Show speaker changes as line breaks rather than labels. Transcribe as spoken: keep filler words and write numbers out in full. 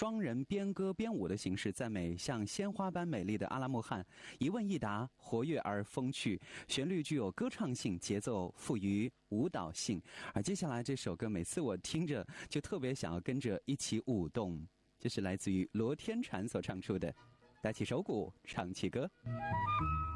双人边歌边舞的形式，赞美像鲜花般美丽的阿拉木汗，一问一答，活跃而风趣，旋律具有歌唱性，节奏富于舞蹈性。而接下来这首歌，每次我听着就特别想要跟着一起舞动，这是来自于罗天婵所唱出的，打起手鼓唱起歌。